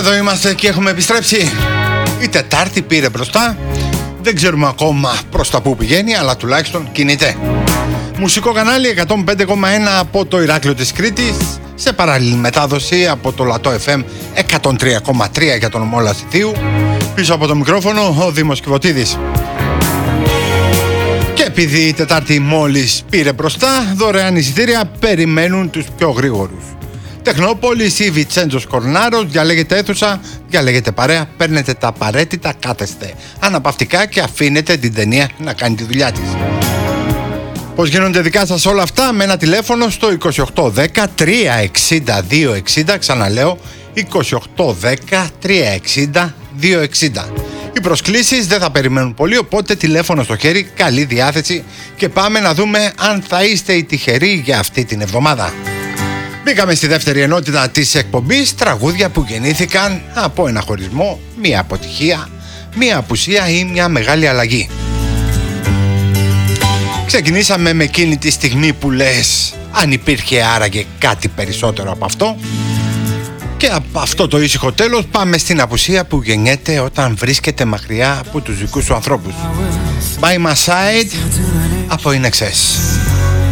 Εδώ είμαστε και έχουμε επιστρέψει. Η Τετάρτη πήρε μπροστά. Δεν ξέρουμε ακόμα προς τα που πηγαίνει, αλλά τουλάχιστον κινείται. Μουσικό κανάλι 105,1 από το Ηράκλειο της Κρήτης, σε παράλληλη μετάδοση από το Λατό FM 103,3 για τον νομό Λασιθίου. Πίσω από το μικρόφωνο ο Δήμος Κιβωτίδης. Και επειδή η Τετάρτη μόλις πήρε μπροστά, δωρεάν εισιτήρια περιμένουν τους πιο γρήγορους. Τεχνόπολης ή Βιτσέντζος Κορνάρος, διαλέγετε αίθουσα, διαλέγετε παρέα, παίρνετε τα απαραίτητα, κάθεστε αναπαυτικά και αφήνετε την ταινία να κάνει τη δουλειά της. Πώς γίνονται δικά σας όλα αυτά? Με ένα τηλέφωνο στο 2810 360 260, ξαναλέω 2810 360 260. Οι προσκλήσεις δεν θα περιμένουν πολύ, οπότε τηλέφωνο στο χέρι, καλή διάθεση και πάμε να δούμε αν θα είστε οι τυχεροί για αυτή την εβδομάδα. Μπήκαμε στη δεύτερη ενότητα της εκπομπής, τραγούδια που γεννήθηκαν από ένα χωρισμό, μία αποτυχία, μία απουσία ή μια μεγάλη αλλαγή. Ξεκινήσαμε με εκείνη τη στιγμή που λες αν υπήρχε άραγε κάτι περισσότερο από αυτό. Και από αυτό το ήσυχο τέλος πάμε στην απουσία που γεννιέται όταν βρίσκεται μακριά από τους δικούς σου ανθρώπους. By My Side από In Excess.